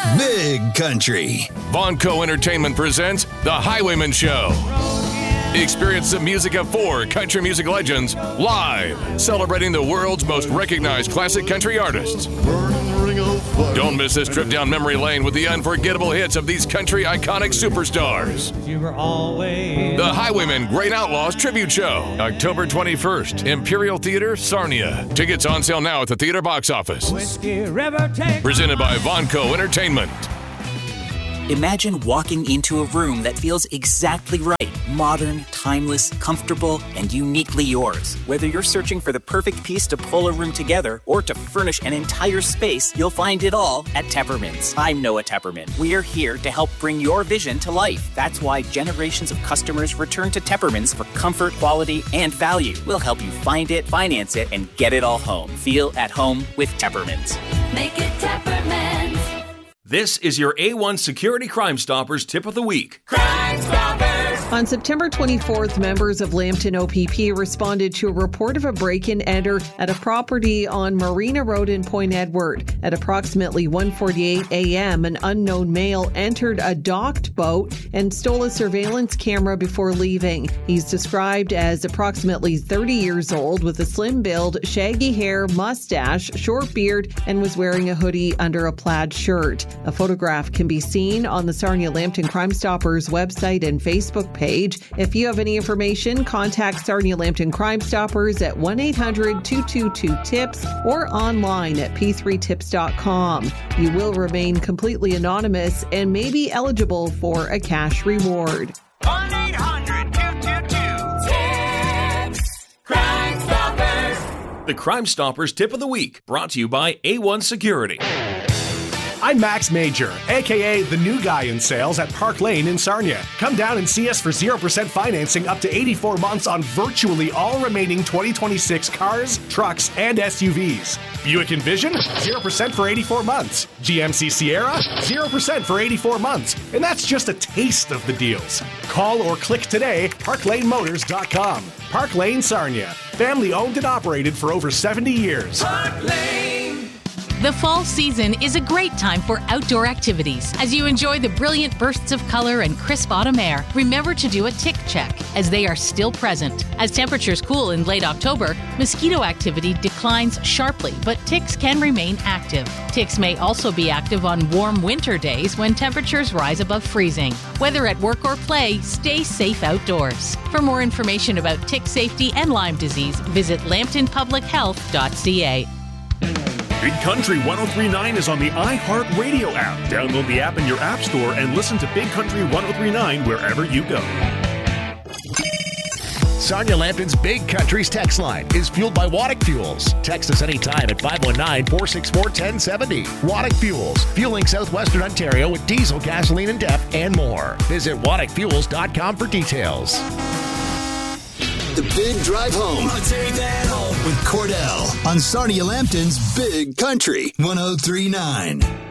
Big Country. Vonco Entertainment presents The Highwayman Show. Experience the music of 4 country music legends live, celebrating the world's most recognized classic country artists. Don't miss this trip down memory lane with the unforgettable hits of these country iconic superstars. The Highwaymen Great Outlaws Tribute Show, October 21st, Imperial Theater, Sarnia. Tickets on sale now at the theater box office. Presented by Vonco Entertainment. Imagine walking into a room that feels exactly right. Modern, timeless, comfortable, and uniquely yours. Whether you're searching for the perfect piece to pull a room together or to furnish an entire space, you'll find it all at Teppermans. I'm Noah Tepperman. We're here to help bring your vision to life. That's why generations of customers return to Teppermans for comfort, quality, and value. We'll help you find it, finance it, and get it all home. Feel at home with Teppermans. Make it Teppermans. This is your A1 Security Crime Stoppers Tip of the Week. Crime Stoppers! On September 24th, members of Lambton OPP responded to a report of a break-and-enter at a property on Marina Road in Point Edward. At approximately 1:48 a.m., an unknown male entered a docked boat and stole a surveillance camera before leaving. He's described as approximately 30 years old with a slim build, shaggy hair, mustache, short beard, and was wearing a hoodie under a plaid shirt. A photograph can be seen on the Sarnia Lambton Crime Stoppers website and Facebook page. If you have any information, contact Sarnia Lambton Crime Stoppers at 1-800-222-TIPS or online at p3tips.com. You will remain completely anonymous and may be eligible for a cash reward. 1-800-222-TIPS. Crime Stoppers. The Crime Stoppers Tip of the Week, brought to you by A1 Security. I'm Max Major, a.k.a. the new guy in sales at Park Lane in Sarnia. Come down and see us for 0% financing up to 84 months on virtually all remaining 2026 cars, trucks, and SUVs. Buick Envision, 0% for 84 months. GMC Sierra, 0% for 84 months. And that's just a taste of the deals. Call or click today, parklanemotors.com. Park Lane, Sarnia. Family owned and operated for over 70 years. Park Lane. The fall season is a great time for outdoor activities. As you enjoy the brilliant bursts of color and crisp autumn air, remember to do a tick check, as they are still present. As temperatures cool in late October, mosquito activity declines sharply, but ticks can remain active. Ticks may also be active on warm winter days when temperatures rise above freezing. Whether at work or play, stay safe outdoors. For more information about tick safety and Lyme disease, visit lambtonpublichealth.ca. Big Country 103.9 is on the iHeartRadio app. Download the app in your app store and listen to Big Country 103.9 wherever you go. Sarnia Lambton's Big Country's text line is fueled by Waddick Fuels. Text us anytime at 519-464-1070. Waddick Fuels, fueling southwestern Ontario with diesel, gasoline, and DEF, and more. Visit waddickfuels.com for details. The Big Drive Home. I'll take that home with Cordell on Sarnia Lambton's Big Country 103.9.